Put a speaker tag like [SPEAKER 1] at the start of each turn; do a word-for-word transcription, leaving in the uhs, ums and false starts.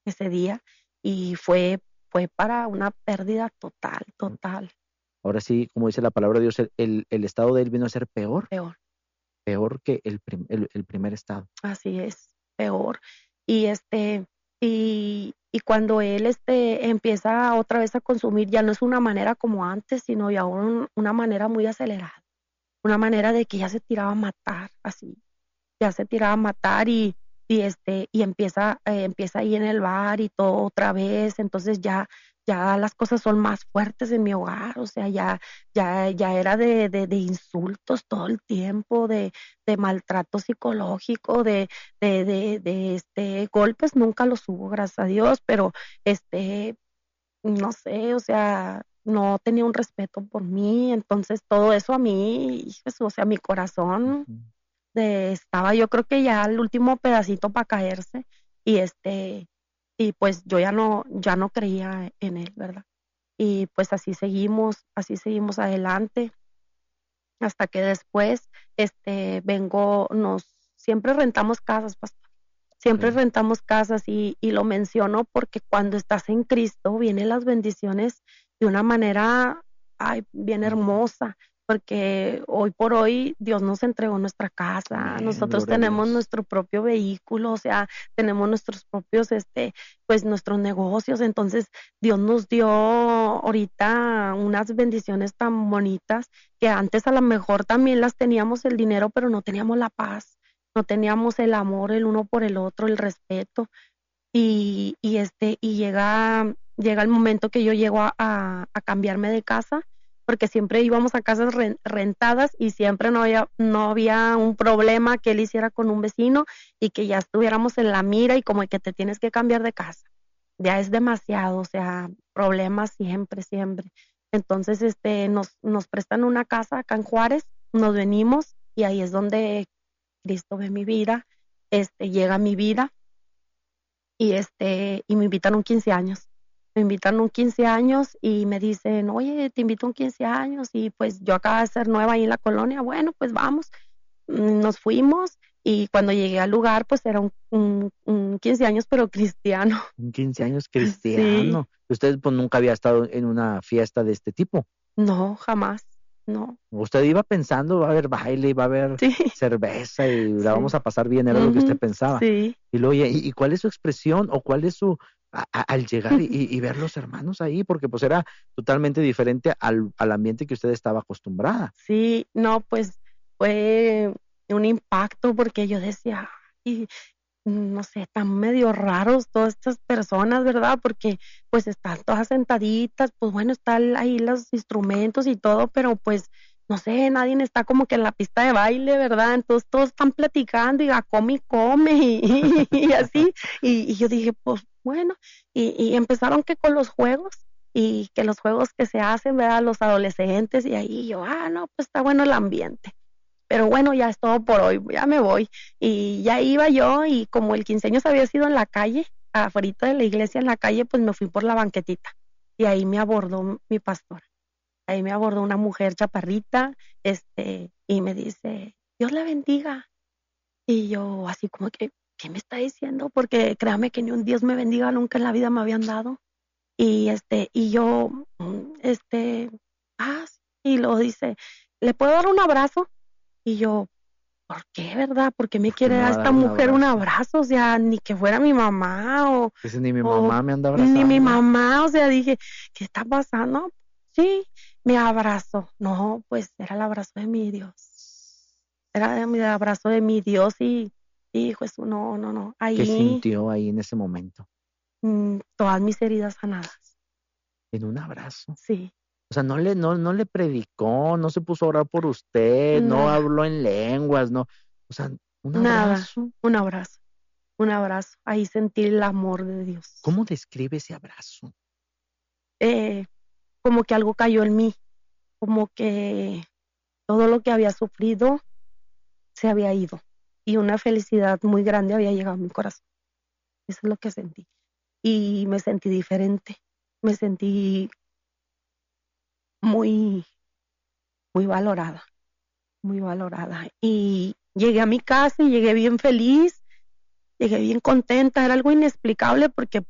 [SPEAKER 1] ese día, y fue fue para una pérdida total,
[SPEAKER 2] Mm.
[SPEAKER 1] total.
[SPEAKER 2] Ahora sí, como dice la palabra de Dios, el el el estado de él vino a ser peor
[SPEAKER 1] Peor.
[SPEAKER 2] peor que el prim el el primer estado.
[SPEAKER 1] Así es, peor. Y, este, y y cuando él, este, empieza otra vez a consumir, ya no es una manera como antes, sino ya un una manera muy acelerada, una manera de que ya se tiraba a matar, así, ya se tiraba a matar y y, este, y empieza, eh, empieza ahí en el bar y todo otra vez, entonces ya ya las cosas son más fuertes en mi hogar, o sea, ya ya ya era de de de insultos todo el tiempo, de de maltrato psicológico, de de de de, este, golpes nunca los hubo, gracias a Dios, pero, este, no sé, o sea, no tenía un respeto por mí, entonces todo eso a mí, hijos, o sea, mi corazón
[SPEAKER 2] Ujú.
[SPEAKER 1] de estaba yo creo que ya al último pedacito para caerse, y, este, y pues yo ya no ya no creía en él, ¿verdad? Y pues así seguimos así seguimos adelante hasta que después, este, vengo nos siempre rentamos casas, pastor, siempre
[SPEAKER 2] Okey.
[SPEAKER 1] rentamos casas, y y lo menciono porque cuando estás en Cristo vienen las bendiciones de una manera, ay, bien
[SPEAKER 2] Ujú.
[SPEAKER 1] hermosa, porque hoy por hoy Dios nos entregó nuestra casa,
[SPEAKER 2] Amén,
[SPEAKER 1] nosotros
[SPEAKER 2] gloria a
[SPEAKER 1] tenemos
[SPEAKER 2] Dios.
[SPEAKER 1] nuestro propio vehículo, o sea, tenemos nuestros propios, este, pues, nuestros negocios, entonces, Dios nos dio ahorita unas bendiciones tan bonitas que antes a la mejor también las teníamos el dinero, pero no teníamos la paz, no teníamos el amor el uno por el otro, el respeto. Y y, este, y llega llega el momento que yo llego a a a cambiarme de casa, porque siempre íbamos a casas ren rentadas y siempre no había no había un problema que él hiciera con un vecino y que ya estuviéramos en la mira y como de que te tienes que cambiar de casa. Ya es demasiado, o sea, problemas siempre, siempre. Entonces, este, nos nos prestan una casa acá en Juárez, nos venimos y ahí es donde Cristo ve mi vida, este, llega a mi vida y, este, y me invitan a un quince años. Me invitan a un quince años y me dicen: "Oye, te invito a un quince años", y pues yo acababa de ser nueva ahí en la colonia, bueno, pues vamos. Mm, nos fuimos y cuando llegué al lugar, pues era un un un quince años, pero cristiano.
[SPEAKER 2] Un quince años
[SPEAKER 1] Sí.
[SPEAKER 2] cristiano. Usted, pues, nunca había estado en una fiesta de este tipo.
[SPEAKER 1] No, jamás, no.
[SPEAKER 2] Usted iba pensando, va a haber baile, va a haber
[SPEAKER 1] Sí.
[SPEAKER 2] cerveza y la vamos
[SPEAKER 1] Sí.
[SPEAKER 2] a pasar bien, era lo que usted
[SPEAKER 1] Ujú.
[SPEAKER 2] pensaba.
[SPEAKER 1] Sí.
[SPEAKER 2] Y luego, ¿y y cuál es su expresión o cuál es su a a al llegar y y ver los hermanos ahí? Porque, pues, era totalmente diferente al al ambiente que usted estaba acostumbrada.
[SPEAKER 1] Sí, no, pues, fue un impacto porque yo decía: "Ay, no sé, están medio raros todas estas personas", ¿verdad? Porque, pues, están todas sentaditas, pues, bueno, están ahí los instrumentos y todo, pero, pues, no sé, nadie está como que en la pista de baile, ¿verdad? Entonces, todos están platicando y a come y come y y así. Y y yo dije: "Pues, bueno", y y empezaron que con los juegos, y que los juegos que se hacen, ¿verdad? Los adolescentes, y ahí yo: "Ah, no, pues está bueno el ambiente". Pero bueno, ya es todo por hoy, ya me voy. Y ya iba yo, y como el quince años había sido en la calle, afuerita de la iglesia en la calle, pues me fui por la banquetita, y ahí me abordó mi pastora. Ahí me abordó una mujer chaparrita, este, y me dice: "Dios la bendiga". Y yo así como que, ¿qué me está diciendo? Porque créame que ni un Dios me bendiga nunca en la vida me habían dado. Y, este, y yo, mm, este, ah, sí, y luego dice: "¿Le puedo dar un abrazo?". Y yo: "¿Por qué, verdad? ¿Por qué me
[SPEAKER 2] ¿Por qué
[SPEAKER 1] quiere
[SPEAKER 2] me
[SPEAKER 1] dar
[SPEAKER 2] va a
[SPEAKER 1] esta
[SPEAKER 2] dar un
[SPEAKER 1] mujer un
[SPEAKER 2] abrazo?
[SPEAKER 1] abrazo?". O sea, ni que fuera mi mamá o
[SPEAKER 2] Dice: "Ni mi
[SPEAKER 1] o
[SPEAKER 2] mamá me anda
[SPEAKER 1] ni mi
[SPEAKER 2] abrazando".
[SPEAKER 1] mamá, o sea, dije: "¿Qué está pasando?". Sí, me abrazó. No, pues era el abrazo de mi Dios. Era de mi abrazo de mi Dios y, hijo de su no, no, no,
[SPEAKER 2] ¿Qué
[SPEAKER 1] ahí
[SPEAKER 2] sintió ahí en ese momento?
[SPEAKER 1] mm, todas mis heridas sanadas.
[SPEAKER 2] En un abrazo.
[SPEAKER 1] Sí.
[SPEAKER 2] O sea, no le no no le predicó, no se puso a orar por usted, no
[SPEAKER 1] Nada.
[SPEAKER 2] habló en lenguas, no, o sea, un
[SPEAKER 1] Nada,
[SPEAKER 2] abrazo.
[SPEAKER 1] un abrazo, un abrazo. Ahí sentí el amor de Dios.
[SPEAKER 2] ¿Cómo describe ese abrazo?
[SPEAKER 1] Eh, como que algo cayó en mí, como que todo lo que había sufrido se había ido, y una felicidad muy grande había llegado a mi corazón. Eso es lo que sentí. Y me sentí diferente, me sentí muy muy valorada, muy valorada. Y llegué a mi casa y llegué bien feliz, llegué bien contenta, era algo inexplicable porque